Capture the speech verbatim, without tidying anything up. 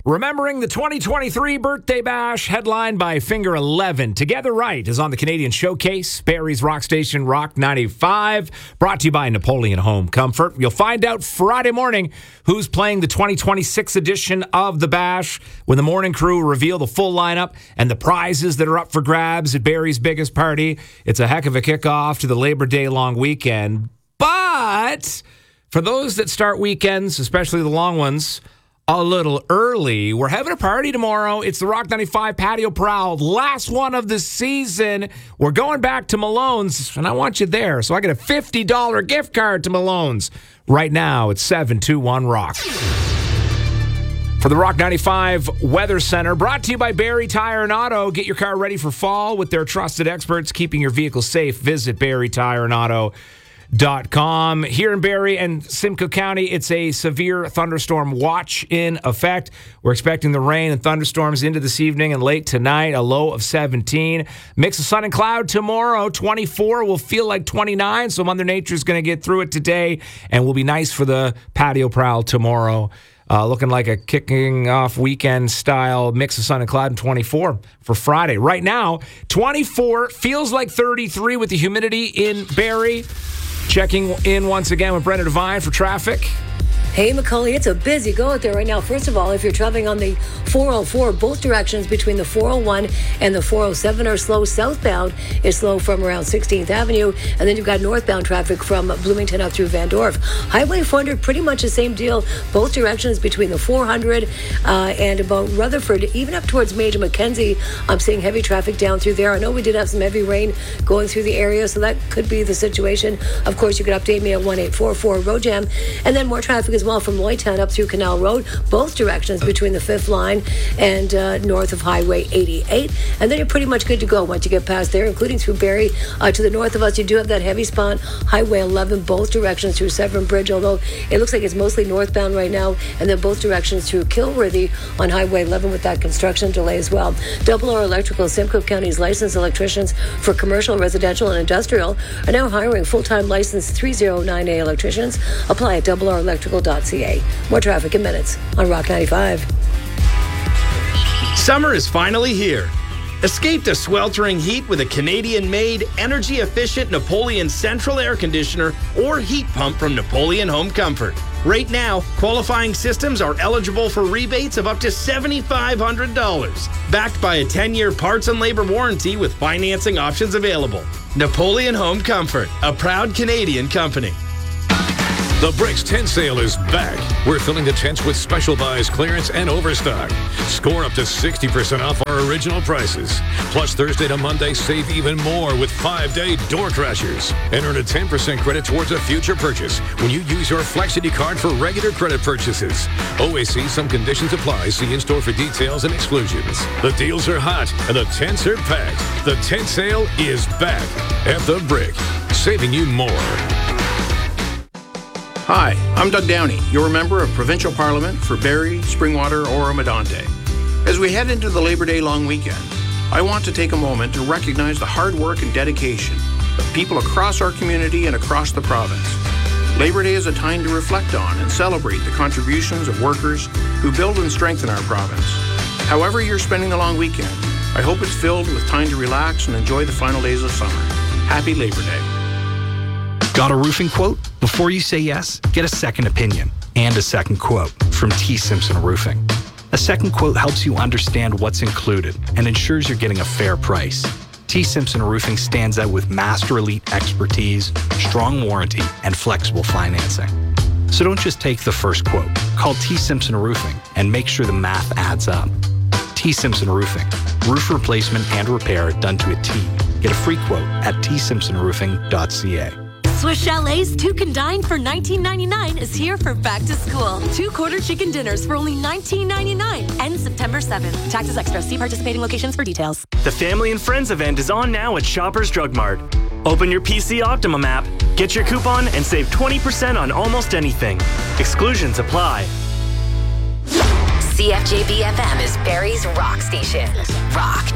Remembering the twenty twenty-three Birthday Bash, headlined by Finger eleven. Together Right is on the Canadian Showcase. Barrie's Rock Station, Rock ninety-five. Brought to you by Napoleon Home Comfort. You'll find out Friday morning who's playing the twenty twenty-six edition of the Bash when the morning crew reveal the full lineup and the prizes that are up for grabs at Barrie's biggest party. It's a heck of a kickoff to the Labor Day long weekend. But for those that start weekends, especially the long ones, a little early, we're having a party tomorrow. It's the Rock ninety-five Patio Prowl, last one of the season. We're going back to Malone's, and I want you there. So I get a fifty dollars gift card to Malone's. Right now, it's seven two one Rock. For the Rock ninety-five Weather Center, brought to you by Barrie Tire and Auto. Get your car ready for fall with their trusted experts keeping your vehicle safe. Visit Barrie Tire and Auto. Dot com. Here in Barrie and Simcoe County, it's a severe thunderstorm watch in effect. We're expecting the rain and thunderstorms into this evening and late tonight, a low of seventeen. Mix of sun and cloud tomorrow, twenty-four will feel like twenty-nine, so Mother Nature's going to get through it today and will be nice for the patio prowl tomorrow. Uh, looking like a kicking off weekend style mix of sun and cloud and twenty-four for Friday. Right now, twenty-four, feels like thirty-three with the humidity in Barrie. Checking in once again with Brenda Devine for traffic. Hey, Macaulay, it's a busy go out there right now. First of all, if you're traveling on the four oh four, both directions between the four oh one and the four oh seven are slow. Southbound is slow from around sixteenth Avenue. And then you've got northbound traffic from Bloomington up through Van Dorp. Highway four hundred, pretty much the same deal. Both directions between the four hundred uh, and about Rutherford, even up towards Major Mackenzie. I'm seeing heavy traffic down through there. I know we did have some heavy rain going through the area, so that could be the situation. Of course, you could update me at one eight four four road jam. And then more traffic as well from Lloydtown up through Canal Road, both directions between the fifth line and uh, north of Highway eighty-eight. And then you're pretty much good to go once you get past there, including through Barrie. Uh, to the north of us, you do have that heavy spot, Highway eleven, both directions through Severn Bridge, although it looks like it's mostly northbound right now, and then both directions through Kilworthy on Highway eleven with that construction delay as well. Double R Electrical, Simcoe County's licensed electricians for commercial, residential, and industrial are now hiring full-time licensed three oh nine A electricians. Apply at double r electrical dot c a. More traffic in minutes on Rock ninety-five. Summer is finally here. Escape the sweltering heat with a Canadian-made, energy-efficient Napoleon Central Air Conditioner or heat pump from Napoleon Home Comfort. Right now, qualifying systems are eligible for rebates of up to seven thousand five hundred dollars. Backed by a ten-year parts and labor warranty with financing options available. Napoleon Home Comfort, a proud Canadian company. The Bricks Tent Sale is back. We're filling the tents with special buys, clearance, and overstock. Score up to sixty percent off our original prices. Plus, Thursday to Monday, save even more with five-day door crashers. And earn a ten percent credit towards a future purchase when you use your Flexity card for regular credit purchases. Always see some conditions apply. See in-store for details and exclusions. The deals are hot, and the tents are packed. The tent sale is back at The Brick, saving you more. Hi, I'm Doug Downey, your member of Provincial Parliament for Barrie, Springwater, Oro-Medonte. As we head into the Labor Day long weekend, I want to take a moment to recognize the hard work and dedication of people across our community and across the province. Labor Day is a time to reflect on and celebrate the contributions of workers who build and strengthen our province. However you're spending the long weekend, I hope it's filled with time to relax and enjoy the final days of summer. Happy Labor Day. Got a roofing quote? Before you say yes, get a second opinion and a second quote from T. Simpson Roofing. A second quote helps you understand what's included and ensures you're getting a fair price. T. Simpson Roofing stands out with master elite expertise, strong warranty, and flexible financing. So don't just take the first quote. Call T. Simpson Roofing and make sure the math adds up. T. Simpson Roofing. Roof replacement and repair done to a T. Get a free quote at t simpson roofing dot c a. Swiss Chalet's Two Can Dine for nineteen ninety-nine is here for back to school. Two quarter chicken dinners for only nineteen ninety-nine. Ends September seventh. Taxes extra. See participating locations for details. The Family and Friends event is on now at Shoppers Drug Mart. Open your P C Optimum app, get your coupon, and save twenty percent on almost anything. Exclusions apply. C F J B F M is Barrie's Rock Station. Rock